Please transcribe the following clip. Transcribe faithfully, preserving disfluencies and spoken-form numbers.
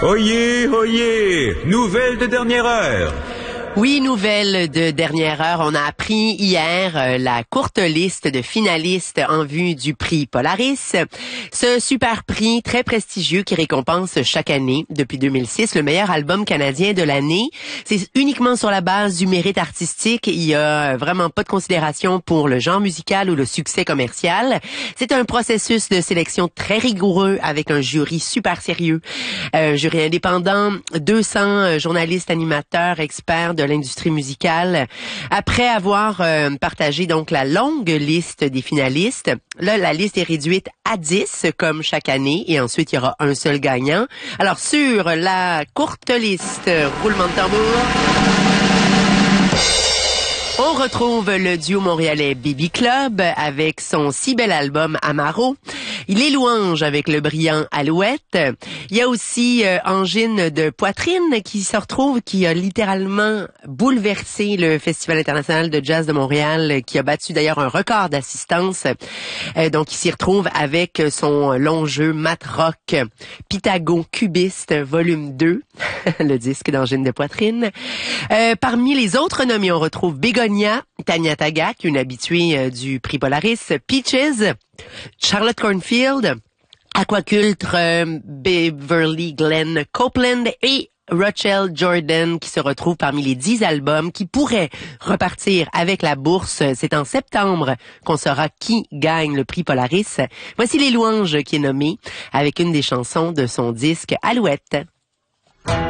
Oyez, oyez, nouvelle de dernière heure. Oui, nouvelle de dernière heure. On a appris hier euh, la courte liste de finalistes en vue du prix Polaris. Ce super prix très prestigieux qui récompense chaque année, depuis deux mille six, le meilleur album canadien de l'année. C'est uniquement sur la base du mérite artistique. Il y a vraiment pas de considération pour le genre musical ou le succès commercial. C'est un processus de sélection très rigoureux avec un jury super sérieux. Un jury indépendant, deux cents journalistes, animateurs, experts de de l'industrie musicale. Après avoir euh, partagé donc la longue liste des finalistes, là, la liste est réduite à dix, comme chaque année, et ensuite, il y aura un seul gagnant. Alors, sur la courte liste, roulement de tambour, on retrouve le duo montréalais Baby Club avec son si bel album Amaro. Il est Louange avec le brillant Alouette. Il y a aussi euh, Angine de poitrine qui se retrouve, qui a littéralement bouleversé le Festival international de jazz de Montréal, qui a battu d'ailleurs un record d'assistance. Euh, donc, il s'y retrouve avec son long jeu mat rock Pythago Cubiste volume deux, le disque d'Angine de poitrine. Euh, parmi les autres nommés, on retrouve Bégonia, Tanya Tagaq, une habituée euh, du prix Polaris, Peaches, Charlotte Cornfield, Aquaculture, euh, Beverly Glenn Copeland et Rachel Jordan qui se retrouve parmi les dix albums qui pourraient repartir avec la bourse. C'est en septembre qu'on saura qui gagne le prix Polaris. Voici Les Louanges qui est nommé avec une des chansons de son disque Alouette.